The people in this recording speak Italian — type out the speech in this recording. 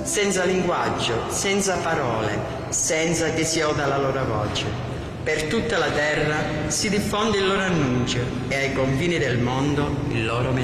senza linguaggio, senza parole, senza che si oda la loro voce. Per tutta la terra si diffonde il loro annuncio e ai confini del mondo il loro messaggio.